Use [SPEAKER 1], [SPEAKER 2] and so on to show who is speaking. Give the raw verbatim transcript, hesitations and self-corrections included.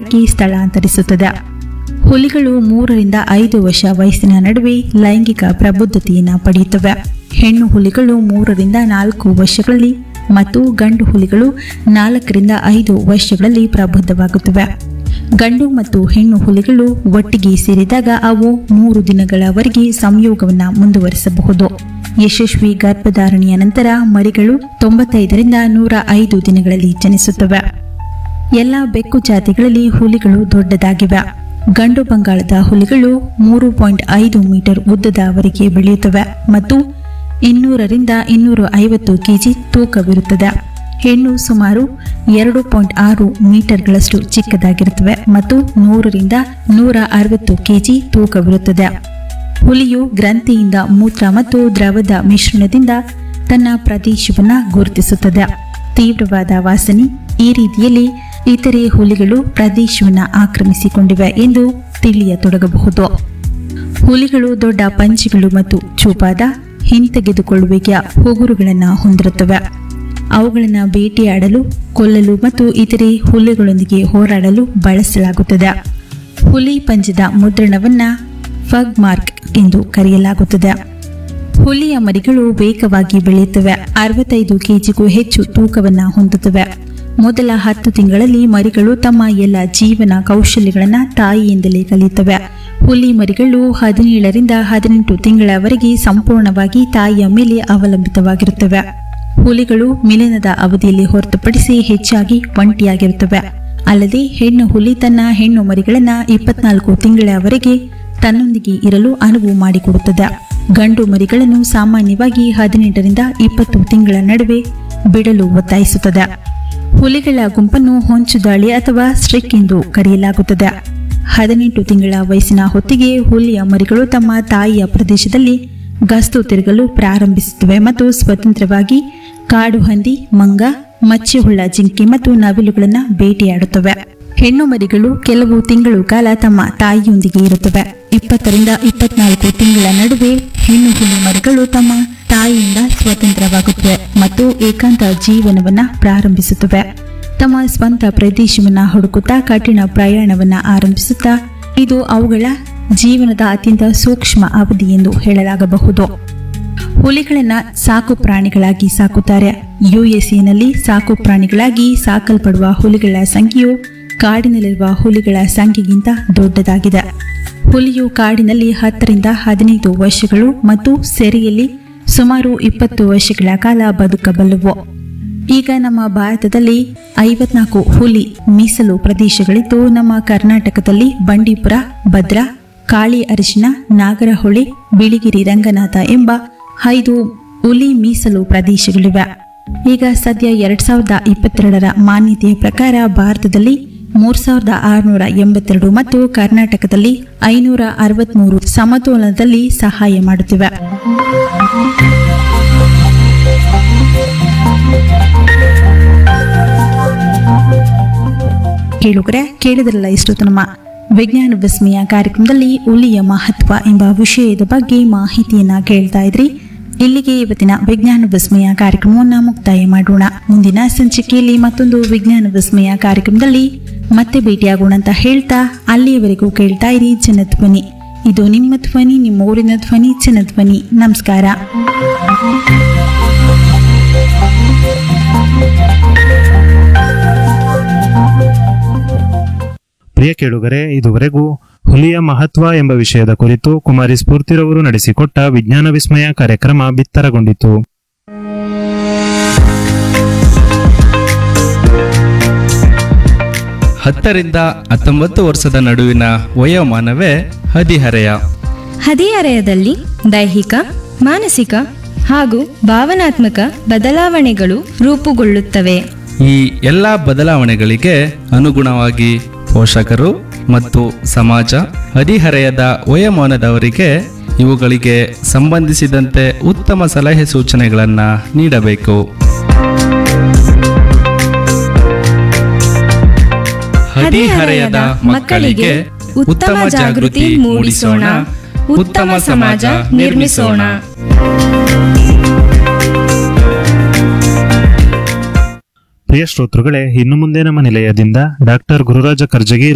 [SPEAKER 1] ಸ್ಥಳಕ್ಕೆ ಸ್ಥಳಾಂತರಿಸುತ್ತದೆ. ಹುಲಿಗಳು ಮೂರರಿಂದ ಐದು ವರ್ಷ ವಯಸ್ಸಿನ ನಡುವೆ ಲೈಂಗಿಕ ಪ್ರಬುದ್ಧತೆಯನ್ನು ಪಡೆಯುತ್ತವೆ. ಹೆಣ್ಣು ಹುಲಿಗಳು ಮೂರರಿಂದ ನಾಲ್ಕು ವರ್ಷಗಳಲ್ಲಿ ಮತ್ತು ಗಂಡು ಹುಲಿಗಳು ನಾಲ್ಕರಿಂದ ಐದು ವರ್ಷಗಳಲ್ಲಿ ಪ್ರಬುದ್ಧವಾಗುತ್ತವೆ. ಗಂಡು ಮತ್ತು ಹೆಣ್ಣು ಹುಲಿಗಳು ಒಟ್ಟಿಗೆ ಸೇರಿದಾಗ ಅವು ಮೂರು ದಿನಗಳವರೆಗೆ ಸಂಯೋಗವನ್ನು ಮುಂದುವರಿಸಬಹುದು. ಯಶಸ್ವಿ ಗರ್ಭಧಾರಣೆಯ ನಂತರ ಮರಿಗಳು ತೊಂಬತ್ತೈದರಿಂದ ನೂರ ಐದು ದಿನಗಳಲ್ಲಿ ಜನಿಸುತ್ತವೆ. ಎಲ್ಲ ಬೆಕ್ಕು ಜಾತಿಗಳಲ್ಲಿ ಹುಲಿಗಳು ದೊಡ್ಡದಾಗಿವೆ. ಗಂಡು ಬಂಗಾಳದ ಹುಲಿಗಳು ಮೂರು ಪಾಯಿಂಟ್ ಐದು ಮೀಟರ್ ಉದ್ದದವರೆಗೆ ಬೆಳೆಯುತ್ತವೆ ಮತ್ತು ಇನ್ನೂರರಿಂದ ಇನ್ನೂರ ಐವತ್ತು ಕೆಜಿ ತೂಕವಿರುತ್ತದೆ. ಹೆಣ್ಣು ಸುಮಾರು ಎರಡು ಪಾಯಿಂಟ್ ಆರು ಮೀಟರ್ಗಳಷ್ಟು ಚಿಕ್ಕದಾಗಿರುತ್ತವೆ ಮತ್ತು ನೂರರಿಂದ ನೂರ ಅರವತ್ತು ಕೆಜಿ ತೂಕವಿರುತ್ತದೆ. ಹುಲಿಯು ಗ್ರಂಥಿಯಿಂದ ಮೂತ್ರ ಮತ್ತು ದ್ರವದ ಮಿಶ್ರಣದಿಂದ ತನ್ನ ಪ್ರದೇಶವನ್ನು ಗುರುತಿಸುತ್ತದೆ. ತೀವ್ರವಾದ ವಾಸನೆ ಈ ರೀತಿಯಲ್ಲಿ ಇತರೆ ಹುಲಿಗಳು ಪ್ರದೇಶವನ್ನು ಆಕ್ರಮಿಸಿಕೊಂಡಿವೆ ಎಂದು ತಿಳಿಯತೊಡಗಬಹುದು. ಹುಲಿಗಳು ದೊಡ್ಡ ಪಂಜೆಗಳು ಮತ್ತು ಚೂಪಾದ ಹಿಂತೆಗೆದುಕೊಳ್ಳುವಿಕೆಯ ಉಗುರುಗಳನ್ನು ಹೊಂದಿರುತ್ತವೆ. ಅವುಗಳನ್ನು ಬೇಟೆಯಾಡಲು, ಕೊಲ್ಲಲು ಮತ್ತು ಇತರೆ ಹುಲಿಗಳೊಂದಿಗೆ ಹೋರಾಡಲು ಬಳಸಲಾಗುತ್ತದೆ. ಹುಲಿ ಪಂಜದ ಮುದ್ರಣವನ್ನು ಫಗ್ ಮಾರ್ಕ್ ಎಂದು ಕರೆಯಲಾಗುತ್ತದೆ. ಹುಲಿಯ ಮರಿಗಳು ವೇಗವಾಗಿ ಬೆಳೆಯುತ್ತವೆ. ಅರವತ್ತೈದು ಕೆಜಿಗೂ ಹೆಚ್ಚು ತೂಕವನ್ನು ಹೊಂದುತ್ತವೆ. ಮೊದಲ ಹತ್ತು ತಿಂಗಳಲ್ಲಿ ಮರಿಗಳು ತಮ್ಮ ಎಲ್ಲ ಜೀವನ ಕೌಶಲ್ಯಗಳನ್ನು ತಾಯಿಯಿಂದಲೇ ಕಲಿಯುತ್ತವೆ. ಹುಲಿ ಮರಿಗಳು ಹದಿನೇಳರಿಂದ ಹದಿನೆಂಟು ತಿಂಗಳವರೆಗೆ ಸಂಪೂರ್ಣವಾಗಿ ತಾಯಿಯ ಮೇಲೆ ಅವಲಂಬಿತವಾಗಿರುತ್ತವೆ. ಹುಲಿಗಳು ಮಿಲನದ ಅವಧಿಯಲ್ಲಿ ಹೊರತುಪಡಿಸಿ ಹೆಚ್ಚಾಗಿ ಒಂಟಿಯಾಗಿರುತ್ತವೆ. ಅಲ್ಲದೆ ಹೆಣ್ಣು ಹುಲಿ ತನ್ನ ಹೆಣ್ಣು ಮರಿಗಳನ್ನು ಇಪ್ಪತ್ನಾಲ್ಕು ತಿಂಗಳವರೆಗೆ ತನ್ನೊಂದಿಗೆ ಇರಲು ಅನುವು ಮಾಡಿಕೊಡುತ್ತದೆ. ಗಂಡು ಮರಿಗಳನ್ನು ಸಾಮಾನ್ಯವಾಗಿ ಹದಿನೆಂಟರಿಂದ ಇಪ್ಪತ್ತು ತಿಂಗಳ ನಡುವೆ ಬಿಡಲು ಒತ್ತಾಯಿಸುತ್ತದೆ. ಹುಲಿಗಳ ಗುಂಪನ್ನು ಹೊಂಚುದಾಳಿ ಅಥವಾ ಸ್ಟ್ರಿಕ್ ಎಂದು ಕರೆಯಲಾಗುತ್ತದೆ. ಹದಿನೆಂಟು ತಿಂಗಳ ವಯಸ್ಸಿನ ಹೊತ್ತಿಗೆ ಹುಲಿಯ ಮರಿಗಳು ತಮ್ಮ ತಾಯಿಯ ಪ್ರದೇಶದಲ್ಲಿ ಗಸ್ತು ತಿರುಗಲು ಪ್ರಾರಂಭಿಸುತ್ತವೆ ಮತ್ತು ಸ್ವತಂತ್ರವಾಗಿ ಕಾಡು ಹಂದಿ, ಮಂಗ, ಮಚ್ಚೆಹುಳ್ಳ ಜಿಂಕೆ ಮತ್ತು ನವಿಲುಗಳನ್ನು ಬೇಟೆಯಾಡುತ್ತವೆ. ಹೆಣ್ಣು ಮರಿಗಳು ಕೆಲವು ತಿಂಗಳು ಕಾಲ ತಮ್ಮ ತಾಯಿಯೊಂದಿಗೆ ಇರುತ್ತವೆ. ಇಪ್ಪತ್ತರಿಂದ ಇಪ್ಪತ್ನಾಲ್ಕು ತಿಂಗಳ ನಡುವೆ ಹೆಣ್ಣು ಹುಲಿ ಮರಿಗಳು ತಮ್ಮ ತಾಯಿಯಿಂದ ಸ್ವತಂತ್ರವಾಗುತ್ತವೆ ಮತ್ತು ಏಕಾಂತ ಜೀವನವನ್ನು ಪ್ರಾರಂಭಿಸುತ್ತವೆ. ತಮ್ಮ ಸ್ವಂತ ಪ್ರದೇಶವನ್ನು ಹುಡುಕುತ್ತಾ ಕಠಿಣ ಪ್ರಯಾಣವನ್ನು ಆರಂಭಿಸುತ್ತಾ ಇದು ಅವುಗಳ ಜೀವನದ ಅತ್ಯಂತ ಸೂಕ್ಷ್ಮ ಅವಧಿ ಎಂದು ಹೇಳಲಾಗಬಹುದು. ಹುಲಿಗಳನ್ನು ಸಾಕು ಪ್ರಾಣಿಗಳಾಗಿ ಸಾಕುತ್ತಾರೆ. ಯುಎಸ್ಎನಲ್ಲಿ ಸಾಕು ಪ್ರಾಣಿಗಳಾಗಿ ಸಾಕಲ್ಪಡುವ ಹುಲಿಗಳ ಸಂಖ್ಯೆಯು ಕಾಡಿನಲ್ಲಿರುವ ಹುಲಿಗಳ ಸಂಖ್ಯೆಗಿಂತ ದೊಡ್ಡದಾಗಿದೆ. ಹುಲಿಯು ಕಾಡಿನಲ್ಲಿ ಹತ್ತರಿಂದ ಹದಿನೈದು ವರ್ಷಗಳು ಮತ್ತು ಸೆರೆಯಲ್ಲಿ ಸುಮಾರು ಇಪ್ಪತ್ತು ವರ್ಷಗಳ ಕಾಲ ಬದುಕಬಲ್ಲವು. ಈಗ ನಮ್ಮ ಭಾರತದಲ್ಲಿ ಐವತ್ನಾಲ್ಕು ಹುಲಿ ಮೀಸಲು ಪ್ರದೇಶಗಳಿದ್ದು, ನಮ್ಮ ಕರ್ನಾಟಕದಲ್ಲಿ ಬಂಡೀಪುರ, ಭದ್ರಾ, ಕಾಳಿ ಅರಿಶಿನ, ನಾಗರಹೊಳೆ, ಬಿಳಿಗಿರಿ ರಂಗನಾಥ ಎಂಬ ಐದು ಹುಲಿ ಮೀಸಲು ಪ್ರದೇಶಗಳಿವೆ. ಈಗ ಸದ್ಯ ಎರಡ್ ಸಾವಿರದ ಇಪ್ಪತ್ತೆರಡರ ಮಾನ್ಯತೆಯ ಪ್ರಕಾರ ಭಾರತದಲ್ಲಿ ಮೂರ್ ಸಾವಿರದ ಆರುನೂರ ಎಂಬತ್ತೆರಡು ಮತ್ತು ಕರ್ನಾಟಕದಲ್ಲಿ ಐನೂರ ಅರವತ್ಮೂರು ಸಮತೋಲನದಲ್ಲಿ ಸಹಾಯ ಮಾಡುತ್ತಿವೆ. ಕೇಳುಗರೆ, ಕೇಳಿದ್ರಲ್ಲ ಇಷ್ಟು ನಮ್ಮ ವಿಜ್ಞಾನ ವಿಸ್ಮಯ ಕಾರ್ಯಕ್ರಮದಲ್ಲಿ ಹುಲಿಯ ಮಹತ್ವ ಎಂಬ ವಿಷಯದ ಬಗ್ಗೆ ಮಾಹಿತಿಯನ್ನ ಕೇಳ್ತಾ ಇದ್ರಿ. ಇಲ್ಲಿಗೆ ಇವತ್ತಿನ ವಿಜ್ಞಾನ ವಿಸ್ಮಯ ಕಾರ್ಯಕ್ರಮವನ್ನು ಮುಕ್ತಾಯ ಮಾಡೋಣ. ಮುಂದಿನ ಸಂಚಿಕೆಯಲ್ಲಿ ಮತ್ತೊಂದು ವಿಜ್ಞಾನ ವಿಸ್ಮಯ ಕಾರ್ಯಕ್ರಮದಲ್ಲಿ ಮತ್ತೆ ಭೇಟಿಯಾಗೋಣ ಅಂತ ಹೇಳ್ತಾ ಅಲ್ಲಿಯವರೆಗೂ ಕೇಳ್ತಾ ಇರಿ ಜನಧ್ವನಿ. ಇದು ನಿಮ್ಮ ಧ್ವನಿ, ನಿಮ್ಮ ಊರಿನ ಧ್ವನಿ, ಜನಧ್ವನಿ. ನಮಸ್ಕಾರ.
[SPEAKER 2] ಪ್ರಿಯ ಕೇಳುಗರೆ, ಇದುವರೆಗೂ ಹುಲಿಯ ಮಹತ್ವ ಎಂಬ ವಿಷಯದ ಕುರಿತು ಕುಮಾರಿ ಸ್ಫೂರ್ತಿರವರು ನಡೆಸಿಕೊಟ್ಟ ವಿಜ್ಞಾನ ವಿಸ್ಮಯ ಕಾರ್ಯಕ್ರಮ ಬಿತ್ತರಗೊಂಡಿತು.
[SPEAKER 3] ಹತ್ತರಿಂದ ಹತ್ತೊಂಬತ್ತು ವರ್ಷದ ನಡುವಿನ ವಯೋಮಾನವೇ ಹದಿಹರೆಯ.
[SPEAKER 4] ಹದಿಹರೆಯದಲ್ಲಿ ದೈಹಿಕ, ಮಾನಸಿಕ ಹಾಗೂ ಭಾವನಾತ್ಮಕ ಬದಲಾವಣೆಗಳು ರೂಪುಗೊಳ್ಳುತ್ತವೆ.
[SPEAKER 3] ಈ ಎಲ್ಲ ಬದಲಾವಣೆಗಳಿಗೆ ಅನುಗುಣವಾಗಿ ಪೋಷಕರು ಮತ್ತು ಸಮಾಜ ಹದಿಹರೆಯದ ವಯೋಮಾನದವರಿಗೆ ಇವುಗಳಿಗೆ ಸಂಬಂಧಿಸಿದಂತೆ ಉತ್ತಮ ಸಲಹೆ ಸೂಚನೆಗಳನ್ನು ನೀಡಬೇಕು. ಹದಿಹರೆಯದ ಮಕ್ಕಳಿಗೆ ಉತ್ತಮ ಜಾಗೃತಿ ಮೂಡಿಸೋಣ, ಉತ್ತಮ ಸಮಾಜ ನಿರ್ಮಿಸೋಣ.
[SPEAKER 2] ಪ್ರಿಯ ಶ್ರೋತೃಗಳೇ, ಇನ್ನು ಮುಂದೆ ನಮ್ಮ ನಿಲಯದಿಂದ ಡಾಕ್ಟರ್ ಗುರುರಾಜ ಕರ್ಜಗಿ